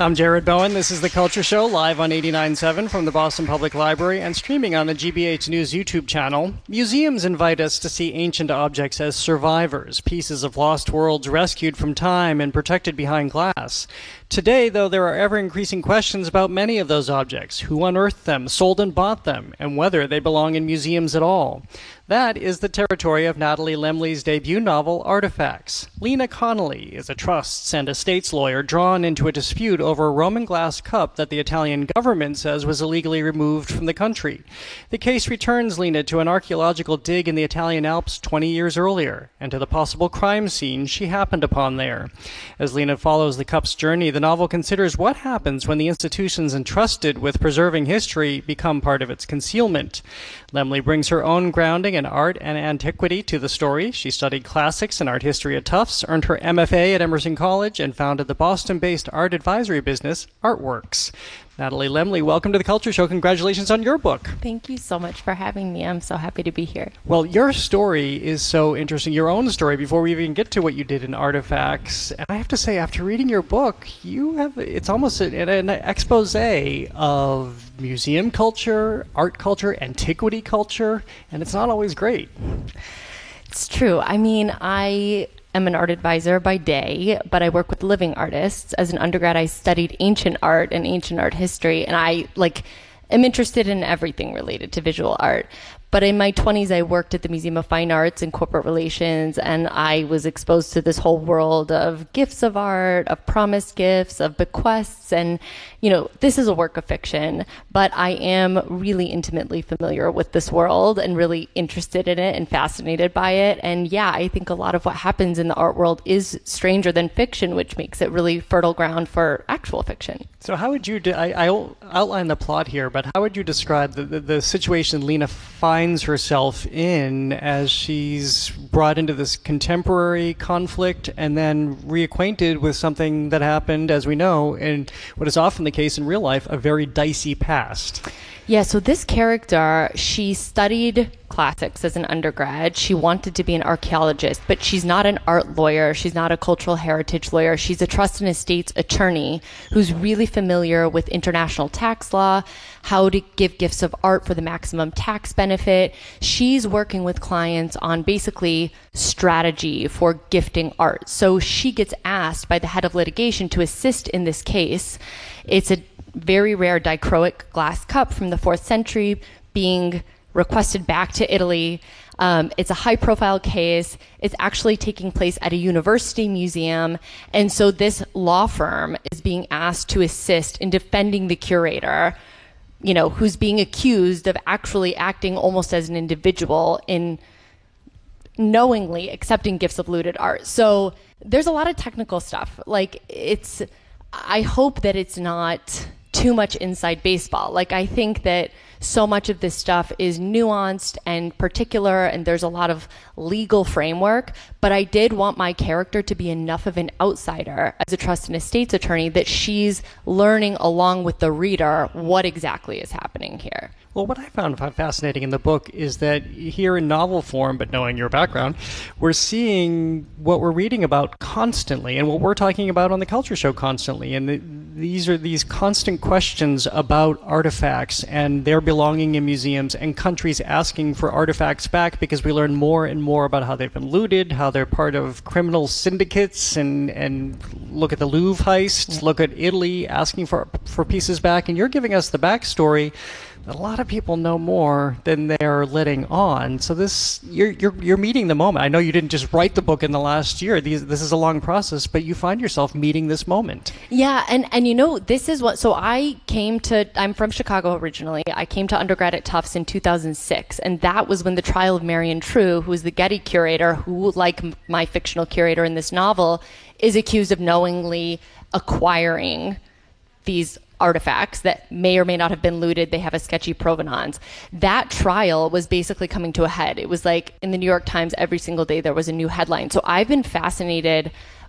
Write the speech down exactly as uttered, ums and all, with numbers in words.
I'm Jared Bowen. This is The Culture Show, live on eighty-nine point seven from the Boston Public Library and streaming on the G B H News YouTube channel. Museums invite us to see ancient objects as survivors, pieces of lost worlds rescued from time and protected behind glass. Today, though, there are ever-increasing questions about many of those objects, who unearthed them, sold and bought them, and whether they belong in museums at all. That is the territory of Natalie Lemley's debut novel, Artifacts. Lena Connolly is a trusts and estates lawyer drawn into a dispute over a Roman glass cup that the Italian government says was illegally removed from the country. The case returns Lena to an archaeological dig in the Italian Alps twenty years earlier, and to the possible crime scene she happened upon there. As Lena follows the cup's journey, the novel considers what happens when the institutions entrusted with preserving history become part of its concealment. Lemley brings her own grounding in art and antiquity to the story. She studied classics and art history at Tufts, earned her M F A at Emerson College, and founded the Boston-based art advisory business, Artworks. Natalie Lemley, welcome to The Culture Show. Congratulations on your book. Thank you so much for having me. I'm so happy to be here. Well, your story is so interesting, your own story, before we even get to what you did in Artifacts. And I have to say, after reading your book, you have, it's almost an, an expose of museum culture, art culture, antiquity culture, and it's not always great. It's true. I mean, I am an art advisor by day, but I work with living artists. As an undergrad, I studied ancient art and ancient art history, and I like am interested in everything related to visual art. But in my twenties, I worked at the Museum of Fine Arts and corporate relations, and I was exposed to this whole world of gifts of art, of promised gifts, of bequests. And, you know, this is a work of fiction, but I am really intimately familiar with this world and really interested in it and fascinated by it. And yeah, I think a lot of what happens in the art world is stranger than fiction, which makes it really fertile ground for actual fiction. So how would you, de- I, I'll outline the plot here, but how would you describe the, the, the situation Lena finds herself in as she's brought into this contemporary conflict and then reacquainted with something that happened, as we know, in what is often the case in real life, a very dicey past? Yeah, so this character, she studied classics as an undergrad. She wanted to be an archaeologist, but she's not an art lawyer. She's not a cultural heritage lawyer. She's a trust and estates attorney who's really familiar with international tax law, how to give gifts of art for the maximum tax benefit. She's working with clients on basically strategy for gifting art. So she gets asked by the head of litigation to assist in this case. It's a very rare dichroic glass cup from the fourth century being requested back to Italy. Um, it's a high-profile case. It's actually taking place at a university museum. And so this law firm is being asked to assist in defending the curator, you know, who's being accused of actually acting almost as an individual in knowingly accepting gifts of looted art. So there's a lot of technical stuff. Like, it's, I hope that it's not too much inside baseball. Like, I think that so much of this stuff is nuanced and particular, and there's a lot of legal framework, but I did want my character to be enough of an outsider as a trust and estates attorney that she's learning along with the reader what exactly is happening here. Well, what I found fascinating in the book is that here in novel form, but knowing your background, we're seeing what we're reading about constantly and what we're talking about on The Culture Show constantly. And the, these are these constant questions about artifacts and their belonging in museums and countries asking for artifacts back because we learn more and more about how they've been looted, how they're part of criminal syndicates, and, and look at the Louvre heist, yeah. Look at Italy asking for, for pieces back. And you're giving us the backstory. A lot of people know more than they're letting on. So this, you're you're you're meeting the moment. I know you didn't just write the book in the last year. These, this is a long process, but you find yourself meeting this moment. Yeah, and and you know, this is what. So I came to. I'm from Chicago originally. I came to undergrad at Tufts in two thousand six, and that was when the trial of Marion True, who was the Getty curator, who, like my fictional curator in this novel, is accused of knowingly acquiring these artifacts that may or may not have been looted. They have a sketchy provenance. That trial was basically coming to a head. It was like in the New York Times every single day there was a new headline. So I've been fascinated